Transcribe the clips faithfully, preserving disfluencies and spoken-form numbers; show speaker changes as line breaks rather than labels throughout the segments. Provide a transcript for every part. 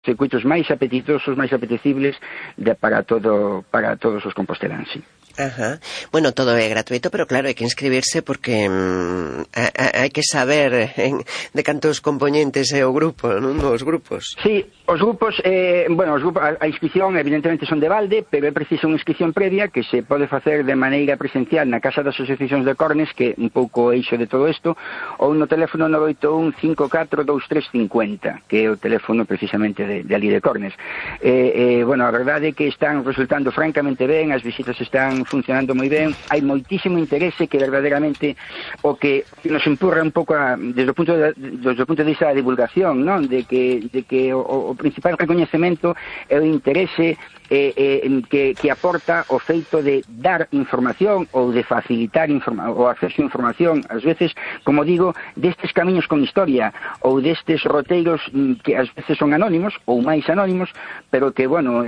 circuitos máis apetitosos, máis apetecibles de, para todo para todos os composteláns, sí.
Ajá. Bueno, todo é gratuito, pero claro, hai que inscribirse porque mm, hai que saber en, de cantos componentes é o grupo, non? Os grupos.
Sí, os grupos, eh, bueno, os grupos, a, a inscripción evidentemente son de balde, pero é preciso unha inscripción previa que se pode facer de maneira presencial na Casa das Asociacións de Cornes, que un pouco eixo de todo isto, ou no teléfono nove oito un cinco catro dous tres cinco cero, que é o teléfono precisamente de, de ali de Cornes. Eh, eh, bueno, a verdade é que están resultando francamente ben, as visitas están funcionando moi ben, hai moitísimo interese que verdadeiramente o que nos empurra un pouco a, desde o punto de, desde o punto de vista da divulgación, non? De que, de que o, o principal recoñecemento é o interese eh, eh, que, que aporta o feito de dar información ou de facilitar informa o acceso a información, ás veces, como digo, destes camiños con historia ou destes roteiros que ás veces son anónimos ou máis anónimos, pero que, bueno,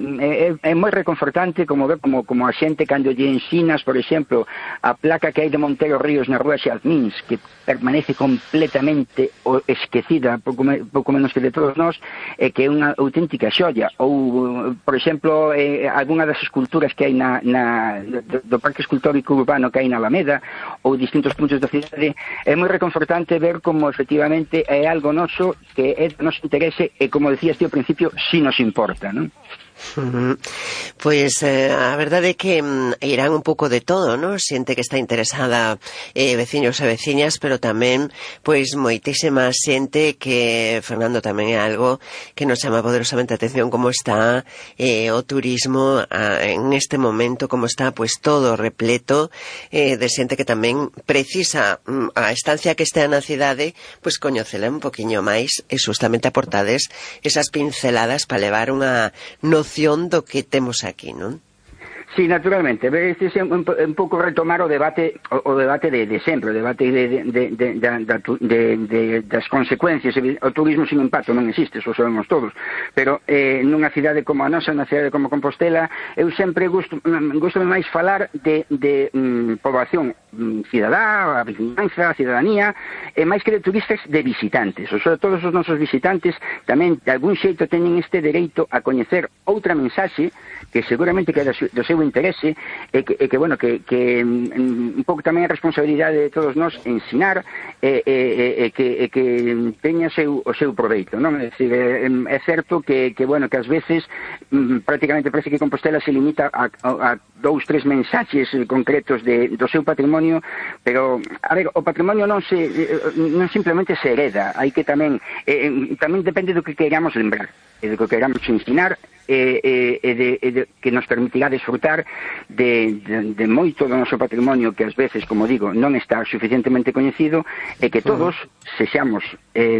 é, é, é moi reconfortante como ver como, como a xente cando lle ensinas, por exemplo, a placa que hai de Montero Ríos na rúa Xalmins, que permanece completamente esquecida, pouco, me, pouco menos que de todos nós, e que é unha auténtica xoia. Ou, por exemplo, eh, algunha das esculturas que hai na, na, do, do Parque Escultórico Urbano que hai na Alameda, ou distintos puntos da cidade, é moi reconfortante ver como efectivamente é algo noso que é do noso interese e, como decías ti ao principio, si nos importa, non?
Uh-huh. Pois eh, a verdade é que mm, irán un pouco de todo, ¿no? Xente que está interesada, eh, veciños e veciñas, pero tamén pois moitísima xente que, Fernando, tamén é algo que nos chama poderosamente a atención como está eh, o turismo a, en este momento, como está pois todo repleto eh, de xente que tamén precisa mm, a estancia que estea na cidade, pois coñecela un poquinho máis e justamente aportades esas pinceladas para levar unha noción do que temos aquí, non?
Sí, naturalmente. Este é un, un pouco retomar o debate o, o debate de, de sempre, o debate de, de, de, de, de, de, das consecuencias. O turismo sin impacto non existe, eso sabemos todos. Pero eh, nunha cidade como a nosa, nunha cidade como Compostela, eu sempre gusto, gusto máis falar de, de um, poboación um, cidadá, a vizinanza, a cidadanía, e máis que de turistas, de visitantes. O sea, todos os nosos visitantes tamén, de algún xeito, teñen este dereito a coñecer outra mensaxe que seguramente que é do seu interese e que, e que bueno, que, que un pouco tamén a responsabilidade de todos nós ensinar e, e, e, que, e que teña o seu, o seu proveito, non? É dicir, é, é certo que, que, bueno, que ás veces prácticamente parece que Compostela se limita a, a, a dous, tres mensaxes concretos de, do seu patrimonio, pero, a ver, o patrimonio non se non simplemente se hereda, hai que tamén eh, tamén depende do que queramos lembrar e do que queramos ensinar e, e, e, de, e de, que nos permitirá desfrutar de, de, de moito do noso patrimonio que ás veces, como digo, non está suficientemente coñecido e que todos, sexamos eh,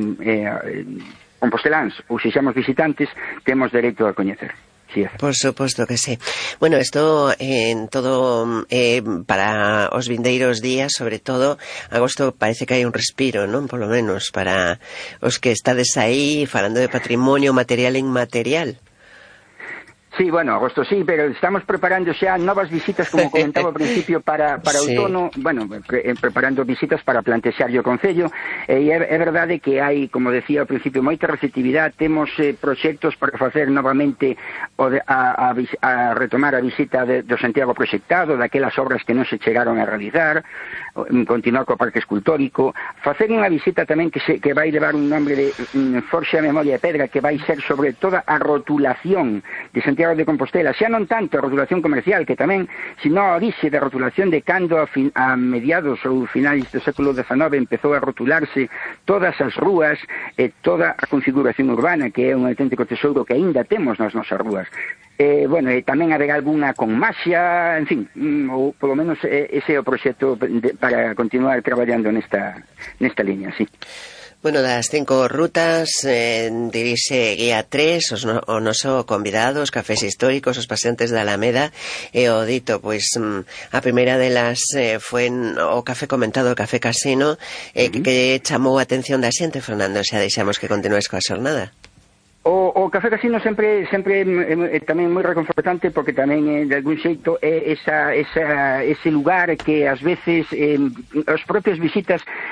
eh, composteláns ou sexamos visitantes, temos dereito a coñecer. Sí,
por suposto que sí. Bueno, isto en todo eh, para os vindeiros días, sobre todo agosto, parece que hai un respiro, non? Polo menos para os que estades aí falando de patrimonio material e inmaterial.
Sí, bueno, agosto sí, pero estamos preparando xa novas visitas, como comentaba ao principio, para, para sí. outono, bueno, pre, preparando visitas para plantexarlle o Concello, e é, é verdade que hai, como decía ao principio, moita receptividade, temos eh, proxectos para facer novamente o de, a, a, a retomar a visita de, do Santiago proxectado, daquelas obras que non se chegaron a realizar, continuar co Parque Escultórico, facer unha visita tamén que, se, que vai levar un nombre de um, Forxa, Memoria e Pedra, que vai ser sobre toda a rotulación de Santiago de Compostela, xa non tanto a rotulación comercial, que tamén, sino a orixe da rotulación de cando a, fin, a mediados ou finais do século dezenove empezou a rotularse todas as rúas e toda a configuración urbana, que é un auténtico tesouro que aínda temos nas nosas rúas. Eh, bueno, e tamén haber algunha con maxia, en fin, ou polo menos ese é o proxecto de, para continuar traballando nesta, nesta liña, sí.
Bueno, das cinco rutas eh, dirixe Guía tres, os no, o noso convidado, os cafés históricos, os paseantes da Alameda, e o dito, pois, a primeira delas eh, foi o café comentado, o café casino, eh, uh-huh. que, que chamou a atención da xente, Fernando, xa deixamos que continues coa xornada.
O, o Café Casino sempre sempre é, é tamén moi reconfortante porque tamén é, de algún xeito é esa, esa, ese lugar que ás veces eh, os propios visitas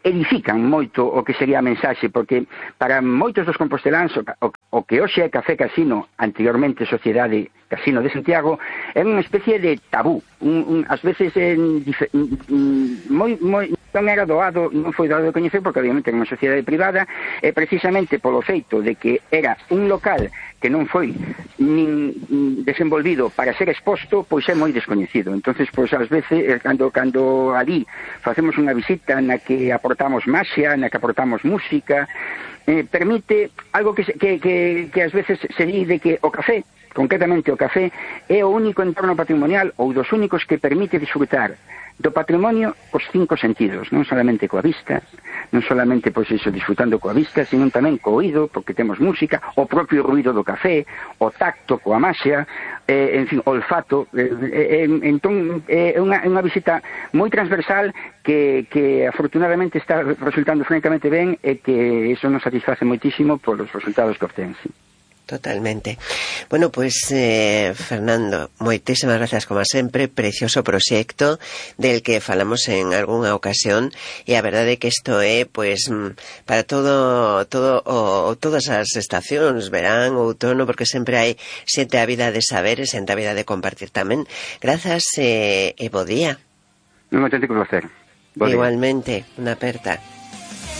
edifican moito o que sería a mensaxe, porque para moitos dos composteláns o, o, o que hoxe é Café Casino, anteriormente Sociedade Casino de Santiago, é unha especie de tabú, un, un, ás veces en, en, moi, moi, non era doado, non foi doado de coñecer, porque obviamente era unha sociedade privada, e precisamente polo feito de que era un local que non foi nin desenvolvido para ser exposto, pois é moi descoñecido. Entonces, pois ás veces, cando, cando ali facemos unha visita na que aportamos maxia, na que aportamos música, eh, permite algo que, que, que, que ás veces se di de que o café, concretamente o café, é o único entorno patrimonial ou dos únicos que permite disfrutar do patrimonio cos cinco sentidos, non solamente coa vista, non solamente, pois iso, disfrutando coa vista, sino tamén co oído, porque temos música, o propio ruido do café, o tacto coa maxia, eh, en fin, o olfato, eh, eh, entón é eh, unha, unha visita moi transversal que, que afortunadamente está resultando francamente ben e que iso nos satisface moitísimo por os resultados que obtén, sí.
Totalmente. Bueno, pues eh, Fernando, moitísimas gracias como sempre, precioso proxecto del que falamos en algunha ocasión, e a verdade é que isto é pues para todo todo o, todas as estacións, verán, outono, porque sempre hai xente a vida de saber e xente a vida de compartir tamén. Grazas e, e bo día.
Un auténtico placer.
Igualmente, unha aperta.